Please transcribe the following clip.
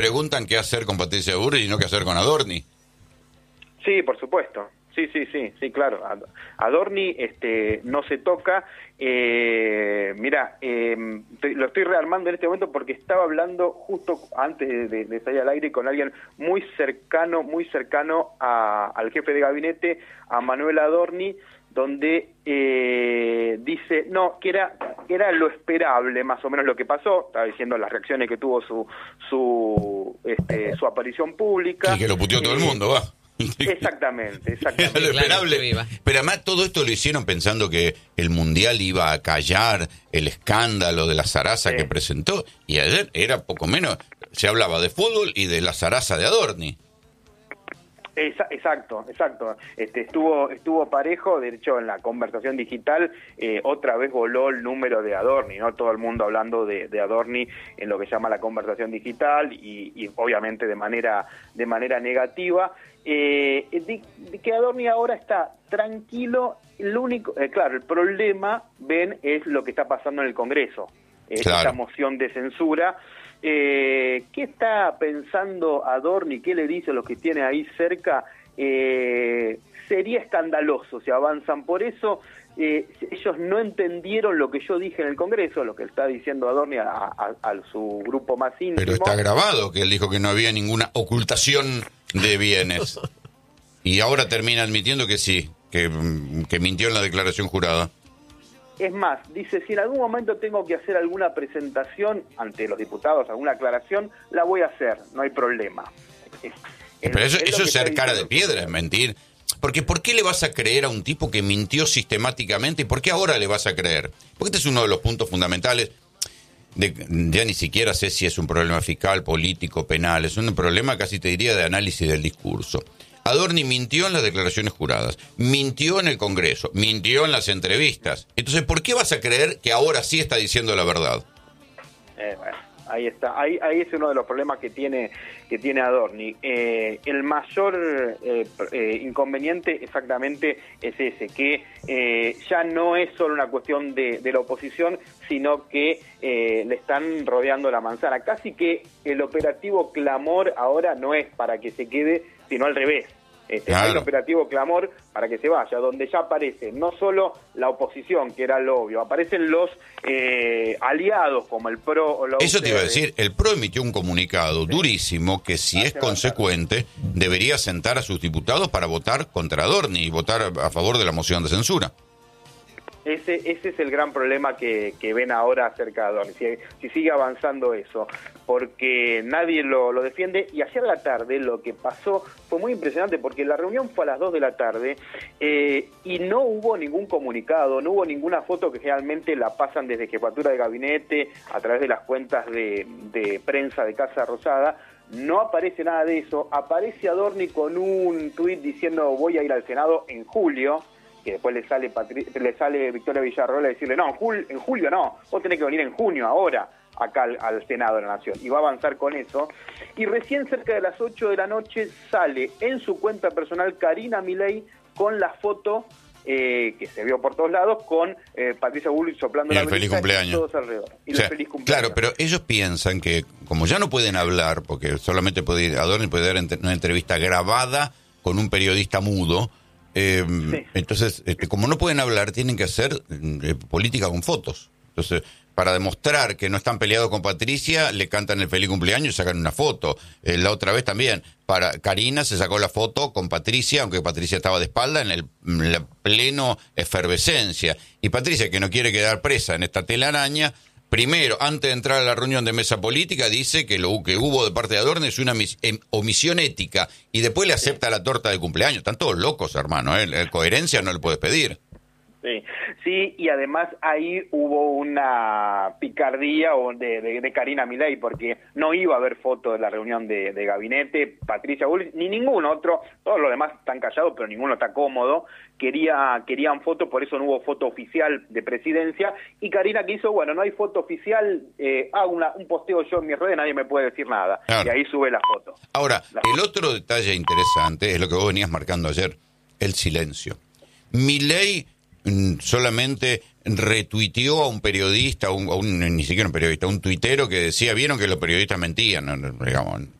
preguntan qué hacer con Patricia Bullrich y no qué hacer con Adorni. Sí, por supuesto. Sí, claro. Adorni no se toca. Mira, lo estoy rearmando en este momento porque estaba hablando justo antes de salir al aire con alguien muy cercano al jefe de gabinete, a Manuel Adorni, donde dice que era lo esperable, más o menos lo que pasó. Estaba diciendo las reacciones que tuvo su aparición pública. Y que lo puteó todo el mundo, va. Exactamente. Era lo esperable. Pero además todo esto lo hicieron pensando que el Mundial iba a callar el escándalo de la zaraza que presentó. Y ayer era poco menos, se hablaba de fútbol y de la zaraza de Adorni. Exacto. Estuvo parejo. De hecho, en la conversación digital otra vez voló el número de Adorni, ¿no? Todo el mundo hablando de Adorni en lo que llama la conversación digital y obviamente de manera negativa. De que Adorni ahora está tranquilo. Lo único, claro, el problema, es lo que está pasando en el Congreso. Esta moción de censura. ¿Qué está pensando Adorni? ¿Qué le dice a los que tiene ahí cerca? Sería escandaloso si avanzan por eso. Ellos no entendieron lo que yo dije en el Congreso, lo que está diciendo Adorni a su grupo más íntimo. Pero está grabado que él dijo que no había ninguna ocultación de bienes. Y ahora termina admitiendo que sí, que mintió en la declaración jurada. Es más, dice, si en algún momento tengo que hacer alguna presentación ante los diputados, alguna aclaración, la voy a hacer, no hay problema. Pero eso es ser cara de piedra, es mentir. Porque ¿por qué le vas a creer a un tipo que mintió sistemáticamente? ¿Y por qué ahora le vas a creer? Porque este es uno de los puntos fundamentales. Ya ni siquiera sé si es un problema fiscal, político, penal. Es un problema, casi te diría, de análisis del discurso. Adorni mintió en las declaraciones juradas, mintió en el Congreso, mintió en las entrevistas. Entonces, ¿por qué vas a creer que ahora sí está diciendo la verdad? Bueno, ahí está. Ahí es uno de los problemas que tiene Adorni. El mayor inconveniente exactamente es ese, que ya no es solo una cuestión de la oposición, sino que le están rodeando la manzana. Casi que el operativo Clamor ahora no es para que se quede, sino al revés. Claro. Hay un operativo Clamor para que se vaya, donde ya aparece no solo la oposición, que era lo obvio, aparecen los aliados como el PRO o la UCR. Eso te iba a decir, el PRO emitió un comunicado durísimo que, si es consecuente, debería sentar a sus diputados para votar contra Adorni y votar a favor de la moción de censura. Ese es el gran problema que ven ahora acerca de Adorni, si sigue avanzando eso, porque nadie lo defiende. Y ayer a la tarde lo que pasó fue muy impresionante, porque la reunión fue a las 2 de la tarde y no hubo ningún comunicado, no hubo ninguna foto, que generalmente la pasan desde Jefatura de Gabinete a través de las cuentas de prensa de Casa Rosada. No aparece nada de eso. Aparece Adorni con un tuit diciendo voy a ir al Senado en julio, que después le sale Victoria Villarroel a decirle, no, en julio no, vos tenés que venir en junio ahora acá al Senado de la Nación, y va a avanzar con eso. Y recién cerca de las 8 de la noche sale en su cuenta personal Karina Milei con la foto que se vio por todos lados, con Patricia Bullrich soplando la feliz cumpleaños y todos alrededor. Y el feliz cumpleaños. Claro, pero ellos piensan que como ya no pueden hablar, porque solamente Adorni puede dar una entrevista grabada con un periodista mudo, entonces, como no pueden hablar, tienen que hacer política con fotos. Entonces, para demostrar que no están peleados con Patricia, le cantan el feliz cumpleaños y sacan una foto. La otra vez también, Karina se sacó la foto con Patricia, aunque Patricia estaba de espalda, en la pleno efervescencia. Y Patricia, que no quiere quedar presa en esta telaraña, primero, antes de entrar a la reunión de mesa política, dice que lo que hubo de parte de Adorni es una omisión ética, y después le acepta la torta de cumpleaños. Están todos locos, hermano, coherencia no le puedes pedir. Sí, y además ahí hubo una picardía de Karina Milei, porque no iba a haber foto de la reunión de gabinete, Patricia Bullrich, ni ningún otro, todos los demás están callados, pero ninguno está cómodo, querían foto, por eso no hubo foto oficial de presidencia, y Karina, que hizo, bueno, no hay foto oficial, hago un posteo yo en mis redes, nadie me puede decir nada, claro. Y ahí sube la foto. Ahora, el otro detalle interesante es lo que vos venías marcando ayer, el silencio. Milei solamente retuiteó a un periodista, ni siquiera un periodista, un tuitero que decía, vieron que los periodistas mentían, digamos.